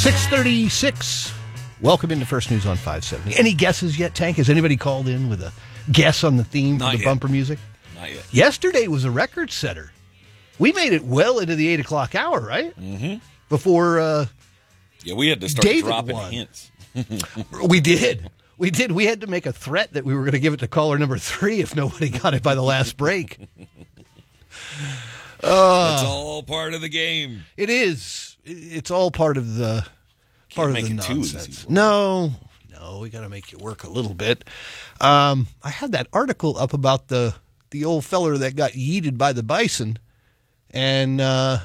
6:36. Welcome into First News on 570. Any guesses yet, Tank? Has anybody called in with a guess on the theme for the bumper music? Not yet. Yesterday was a record setter. We made it well into the 8 o'clock hour, right? Mm-hmm. Before we had to start David dropping won. hints. We did. We did. We had to make a threat that we were going to give it to caller number 3 if nobody got it by the last break. It's all part of the game. It is. It's all part of the Make it too nonsense. easy. No, we got to make you work a little bit. I had that article up about the old feller that got yeeted by the bison, and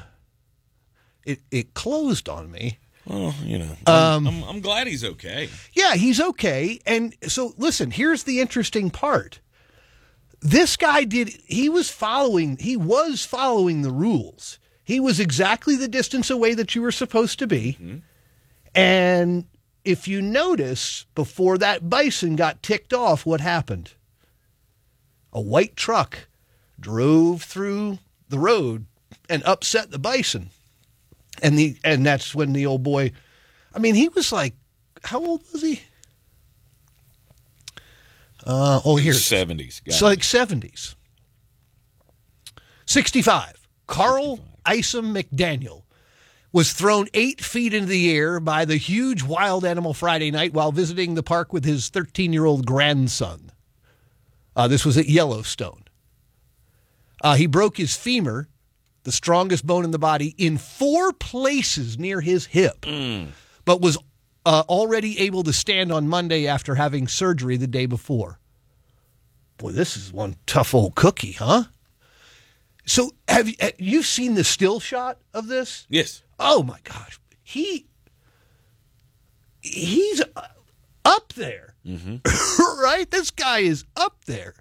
it closed on me. Well, I'm glad he's okay. Yeah, he's okay. And so, listen, here's the interesting part. This guy he was following the rules. He was exactly the distance away that you were supposed to be. Mm-hmm. And if you notice, before that bison got ticked off, what happened? A white truck drove through the road and upset the bison. And that's when the old boy, he was like, how old was he? Here's 70s. It's like 70s. 65. Carl Isom McDaniel was thrown 8 feet into the air by the huge wild animal Friday night while visiting the park with his 13-year-old grandson. This was at Yellowstone. He broke his femur, the strongest bone in the body, in 4 places near his hip, but was already able to stand on Monday after having surgery the day before. Boy, this is one tough old cookie, huh? So have you seen the still shot of this? Yes. Oh my gosh, he's up there, right? This guy is up there.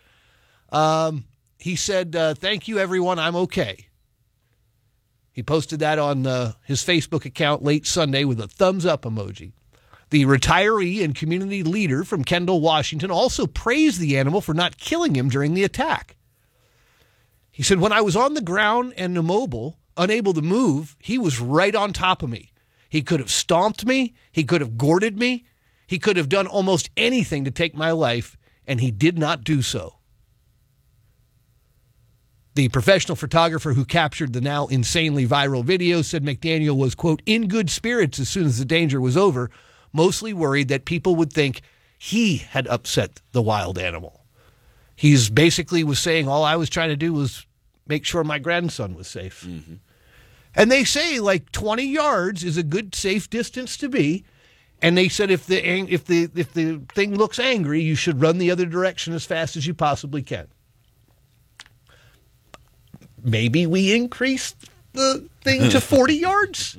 He said, "Thank you, everyone. I'm okay." He posted that on his Facebook account late Sunday with a thumbs up emoji. The retiree and community leader from Kendall, Washington, also praised the animal for not killing him during the attack. He said, "When I was on the ground and immobile, unable to move, he was right on top of me. He could have stomped me. He could have gored me. He could have done almost anything to take my life, and he did not do so." The professional photographer who captured the now insanely viral video said McDaniel was, quote, in good spirits as soon as the danger was over, mostly worried that people would think he had upset the wild animal. He's basically was saying, all I was trying to do was make sure my grandson was safe. Mm-hmm. And they say like 20 yards is a good, safe distance to be. And they said if the thing looks angry, you should run the other direction as fast as you possibly can. Maybe we increase the thing to 40 yards,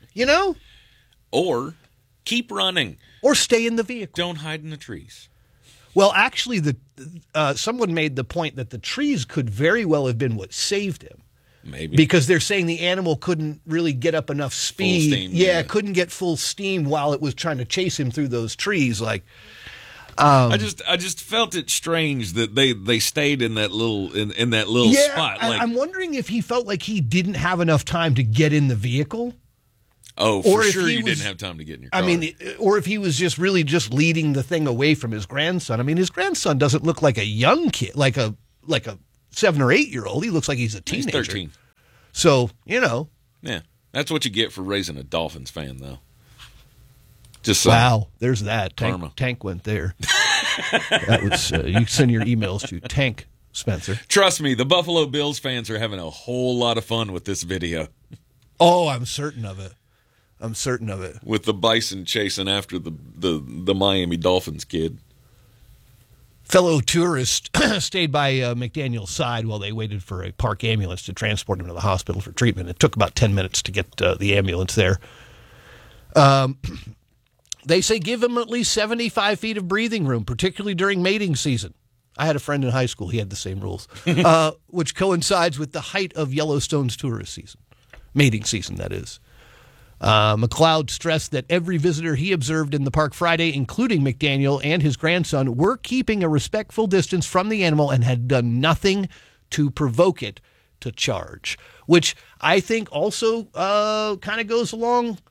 Or keep running. Or stay in the vehicle. Don't hide in the trees. Well, actually, someone made the point that the trees could very well have been what saved him. Maybe. Because they're saying the animal couldn't really get up enough speed. Full steam, yeah, couldn't get full steam while it was trying to chase him through those trees. I just felt it strange that they stayed in that little spot. I'm wondering if he felt like he didn't have enough time to get in the vehicle. Oh, for sure you didn't have time to get in your car. Or if he was just really just leading the thing away from his grandson. His grandson doesn't look like a young kid, like a 7 or 8-year-old. He looks like he's a teenager. He's 13. So, Yeah, that's what you get for raising a Dolphins fan, though. Just wow, there's that. Karma. Tank went there. That was you send your emails to Tank Spencer. Trust me, the Buffalo Bills fans are having a whole lot of fun with this video. Oh, I'm certain of it. With the bison chasing after the Miami Dolphins kid. Fellow tourists stayed by McDaniel's side while they waited for a park ambulance to transport him to the hospital for treatment. It took about 10 minutes to get the ambulance there. They say give him at least 75 feet of breathing room, particularly during mating season. I had a friend in high school. He had the same rules, which coincides with the height of Yellowstone's tourist season. Mating season, that is. McLeod stressed that every visitor he observed in the park Friday, including McDaniel and his grandson, were keeping a respectful distance from the animal and had done nothing to provoke it to charge, which I think also kind of goes along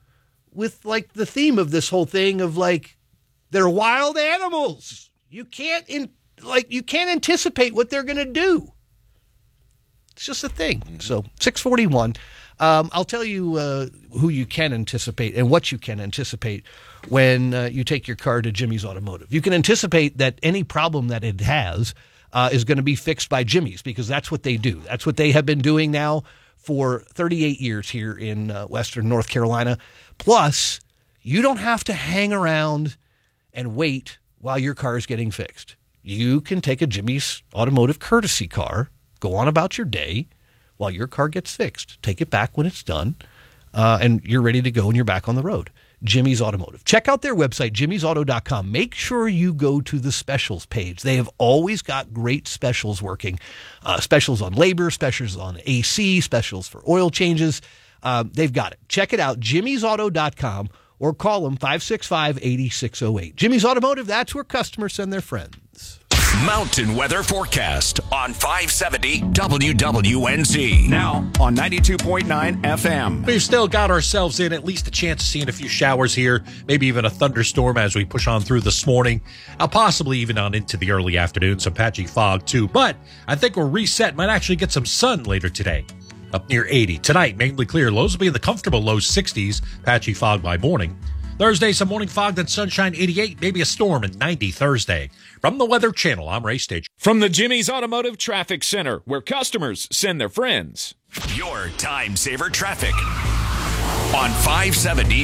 with like the theme of this whole thing of like they're wild animals. You can't anticipate what they're going to do. It's just a thing. So 641. I'll tell you who you can anticipate and what you can anticipate when you take your car to Jimmy's Automotive. You can anticipate that any problem that it has is going to be fixed by Jimmy's, because that's what they do. That's what they have been doing now for 38 years here in Western North Carolina. Plus, you don't have to hang around and wait while your car is getting fixed. You can take a Jimmy's Automotive courtesy car, go on about your day while your car gets fixed. Take it back when it's done, and you're ready to go and you're back on the road. Jimmy's Automotive. Check out their website, jimmysauto.com. Make sure you go to the specials page. They have always got great specials working. Specials on labor, specials on AC, specials for oil changes. They've got it. Check it out, jimmysauto.com, or call them 565-8608. Jimmy's Automotive, that's where customers send their friends. Mountain weather forecast on 570 WWNZ. Now on 92.9 FM. We've still got ourselves in at least a chance of seeing a few showers here, maybe even a thunderstorm as we push on through this morning, possibly even on into the early afternoon, some patchy fog too. But I think we're reset. Might actually get some sun later today, up near 80. Tonight, mainly clear. Lows will be in the comfortable low 60s, patchy fog by morning. Thursday, some morning fog, then sunshine, 88, maybe a storm, and 90 Thursday. From the Weather Channel, I'm Ray Stage. From the Jimmy's Automotive Traffic Center, where customers send their friends. Your time saver traffic on 570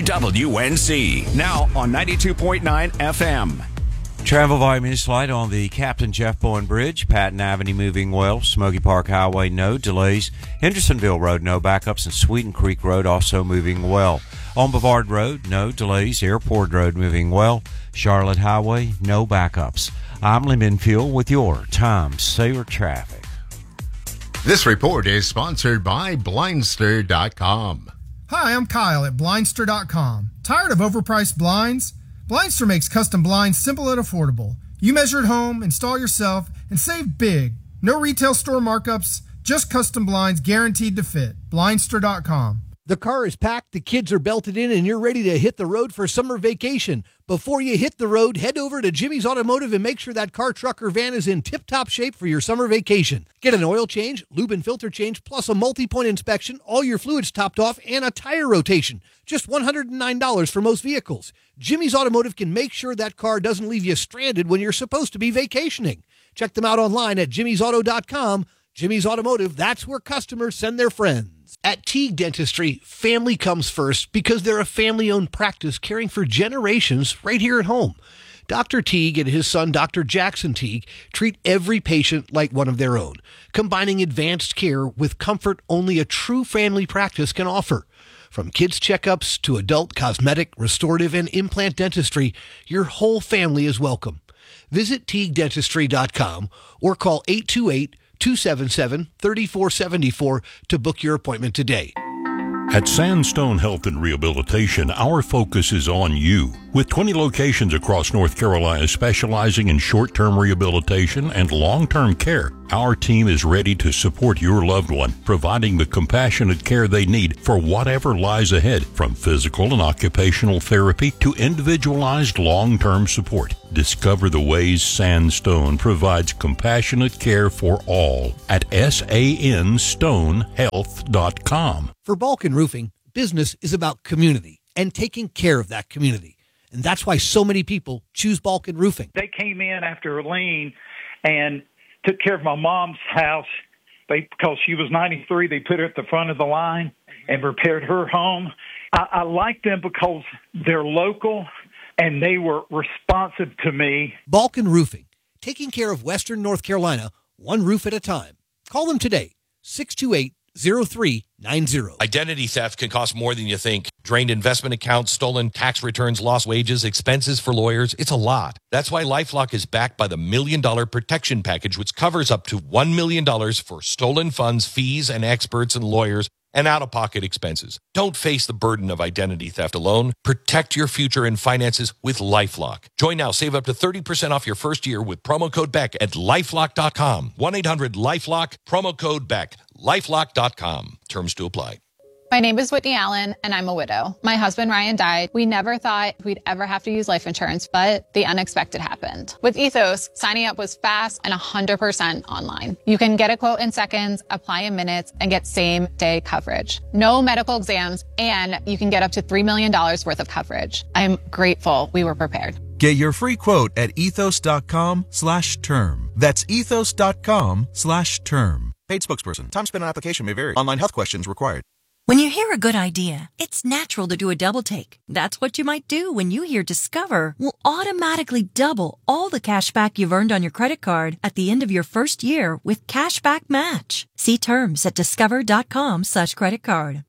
WWNZ. Now on 92.9 FM. Travel volume is light on the Captain Jeff Bowen Bridge. Patton Avenue moving well. Smoky Park Highway, no delays. Hendersonville Road, no backups. And Sweden Creek Road also moving well. On Bavard Road, no delays. Airport Road moving well. Charlotte Highway, no backups. I'm Lee Minfield with your time saver traffic. This report is sponsored by Blindster.com. Hi, I'm Kyle at Blindster.com. Tired of overpriced blinds? Blindster makes custom blinds simple and affordable. You measure at home, install yourself, and save big. No retail store markups, just custom blinds guaranteed to fit. Blindster.com. The car is packed, the kids are belted in, and you're ready to hit the road for summer vacation. Before you hit the road, head over to Jimmy's Automotive and make sure that car, truck, or van is in tip-top shape for your summer vacation. Get an oil change, lube and filter change, plus a multi-point inspection, all your fluids topped off, and a tire rotation. Just $109 for most vehicles. Jimmy's Automotive can make sure that car doesn't leave you stranded when you're supposed to be vacationing. Check them out online at jimmysauto.com. Jimmy's Automotive, that's where customers send their friends. At Teague Dentistry, family comes first because they're a family-owned practice caring for generations right here at home. Dr. Teague and his son, Dr. Jackson Teague, treat every patient like one of their own, combining advanced care with comfort only a true family practice can offer. From kids' checkups to adult cosmetic, restorative, and implant dentistry, your whole family is welcome. Visit TeagueDentistry.com or call 828-277-3474 to book your appointment today. At Sandstone Health and Rehabilitation, our focus is on you. With 20 locations across North Carolina specializing in short-term rehabilitation and long-term care, our team is ready to support your loved one, providing the compassionate care they need for whatever lies ahead, from physical and occupational therapy to individualized long-term support. Discover the ways Sandstone provides compassionate care for all at sanstonehealth.com. For Balkan Roofing, business is about community and taking care of that community. And that's why so many people choose Balkan Roofing. They came in after a lien and took care of my mom's house. Because she was 93, they put her at the front of the line and repaired her home. I like them because they're local and they were responsive to me. Balkan Roofing, taking care of Western North Carolina, one roof at a time. Call them today, 628-0390. Identity theft can cost more than you think. Drained investment accounts, stolen tax returns, lost wages, expenses for lawyers. It's a lot. That's why LifeLock is backed by the $1 Million Protection Package, which covers up to $1 million for stolen funds, fees, and experts and lawyers, and out-of-pocket expenses. Don't face the burden of identity theft alone. Protect your future and finances with LifeLock. Join now. Save up to 30% off your first year with promo code BECK at LifeLock.com. 1-800-LifeLock, promo code BECK. LifeLock.com. Terms to apply. My name is Whitney Allen, and I'm a widow. My husband, Ryan, died. We never thought we'd ever have to use life insurance, but the unexpected happened. With Ethos, signing up was fast and 100% online. You can get a quote in seconds, apply in minutes, and get same-day coverage. No medical exams, and you can get up to $3 million worth of coverage. I'm grateful we were prepared. Get your free quote at ethos.com/term. That's ethos.com/term. Paid spokesperson. Time spent on application may vary. Online health questions required. When you hear a good idea, it's natural to do a double take. That's what you might do when you hear Discover will automatically double all the cash back you've earned on your credit card at the end of your first year with Cashback Match. See terms at discover.com/credit card.